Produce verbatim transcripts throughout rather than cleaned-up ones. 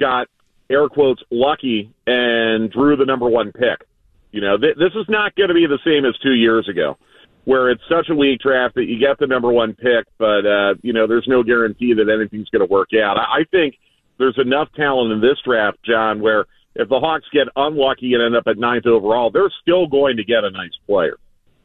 got, air quotes, lucky and drew the number one pick. You know, th- this is not going to be the same as two years ago, where it's such a weak draft that you get the number one pick, but, uh, you know, there's no guarantee that anything's going to work out. I-, I think there's enough talent in this draft, John, where if the Hawks get unlucky and end up at ninth overall, they're still going to get a nice player.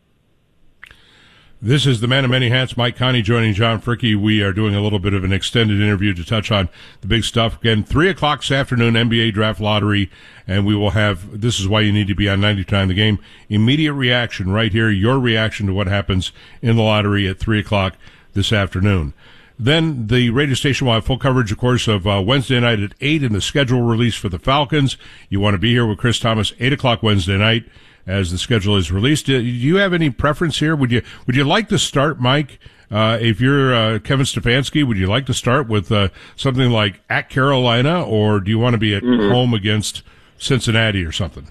This is the man of many hats, Mike Conti, joining John Fricke. We are doing a little bit of an extended interview to touch on the big stuff. Again, three o'clock this afternoon, N B A Draft Lottery, and we will have, this is why you need to be on ninety-nine The Game, immediate reaction right here, your reaction to what happens in the lottery at three o'clock this afternoon. Then the radio station will have full coverage, of course, of uh, Wednesday night at eight in the schedule release for the Falcons. You want to be here with Chris Thomas, eight o'clock Wednesday night, as the schedule is released. Do you have any preference here? Would you would you like to start, Mike, uh, if you're uh, Kevin Stefanski, would you like to start with uh, something like at Carolina, or do you want to be at mm-hmm. home against Cincinnati or something?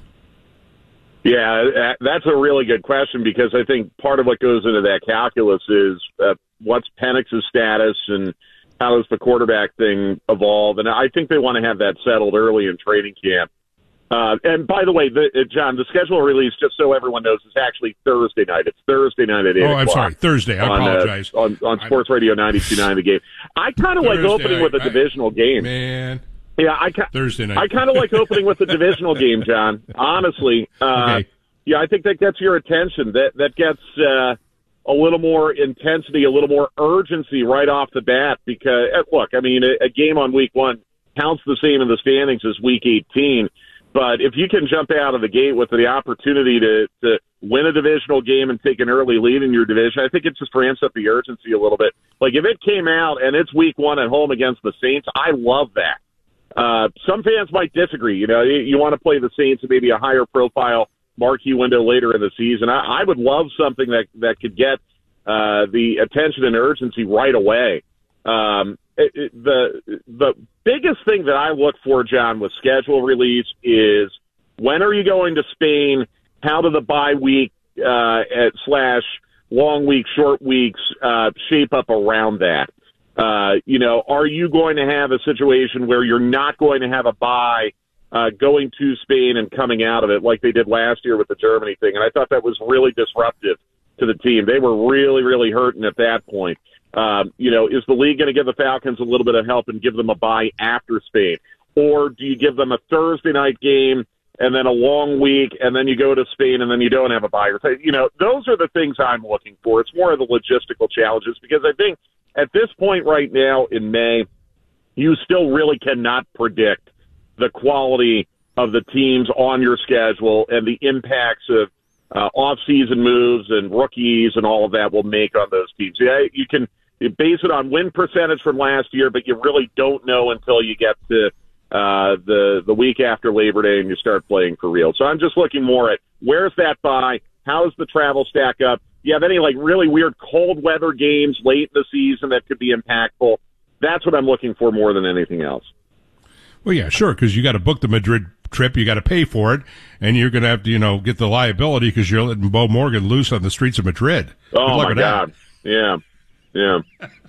Yeah, that's a really good question, because I think part of what goes into that calculus is uh, what's Penix's status and how does the quarterback thing evolve. And I think they want to have that settled early in training camp. Uh, and by the way, the, uh, John, the schedule release, just so everyone knows, is actually Thursday night. It's Thursday night at eight Oh, o'clock. I'm sorry, Thursday. I on, apologize. Uh, on, on Sports Radio ninety-two point nine The Game. I kind of like opening with a I, divisional game. Man. Yeah, I Thursday night. I kind of like opening with the divisional game, John. Honestly, uh, okay. yeah, I think that gets your attention. That that gets uh, a little more intensity, a little more urgency right off the bat. Because look, I mean, a, a game on week one counts the same in the standings as week eighteen. But if you can jump out of the gate with the opportunity to, to win a divisional game and take an early lead in your division, I think it just ramps up the urgency a little bit. Like if it came out and it's week one at home against the Saints, I love that. Uh, some fans might disagree. You know, you, you want to play the Saints in maybe a higher profile marquee window later in the season. I, I would love something that, that could get uh, the attention and urgency right away. Um, it, it, the the biggest thing that I look for, John, with schedule release is when are you going to Spain? How do the bye week uh, at slash long week, short weeks uh, shape up around that? Uh, you know, are you going to have a situation where you're not going to have a bye uh, going to Spain and coming out of it like they did last year with the Germany thing? And I thought that was really disruptive to the team. They were really, really hurting at that point. Um, you know, is the league going to give the Falcons a little bit of help and give them a bye after Spain? Or do you give them a Thursday night game and then a long week and then you go to Spain and then you don't have a bye? You know, those are the things I'm looking for. It's more of the logistical challenges, because I think at this point right now in May, you still really cannot predict the quality of the teams on your schedule and the impacts of uh, off-season moves and rookies and all of that will make on those teams. Yeah, you can base it on win percentage from last year, but you really don't know until you get to uh, the the week after Labor Day and you start playing for real. So I'm just looking more at where's that bye, how's the travel stack up. Do you have any like really weird cold weather games late in the season that could be impactful? That's what I'm looking for more than anything else. Well, yeah, sure, because you got to book the Madrid trip, you got to pay for it, and you're going to have to, you know, get the liability because you're letting Bo Morgan loose on the streets of Madrid. Oh my God! That. Yeah, yeah.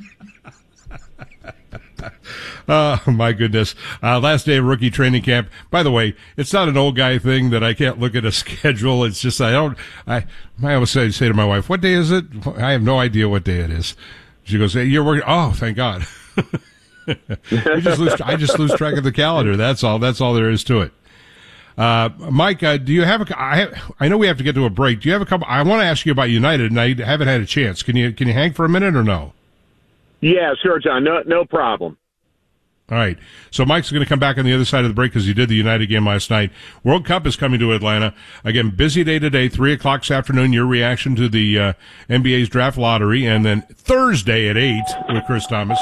Oh, my goodness. Uh, last day of rookie training camp. By the way, it's not an old guy thing that I can't look at a schedule. It's just I don't, I, I always say, say to my wife, what day is it? I have no idea what day it is. She goes, hey, you're working. Oh, thank God. I just lose, I just lose track of the calendar. That's all. That's all there is to it. Uh, Mike, uh, do you have a, I, I know we have to get to a break. Do you have a couple, I want to ask you about United, and I haven't had a chance. Can you, can you hang for a minute or no? Yeah, sure, John. No, no problem. All right. So Mike's going to come back on the other side of the break because he did the United game last night. World Cup is coming to Atlanta. Again, busy day today, three o'clock this afternoon, your reaction to the uh, N B A's draft lottery, and then Thursday at eight with Chris Thomas.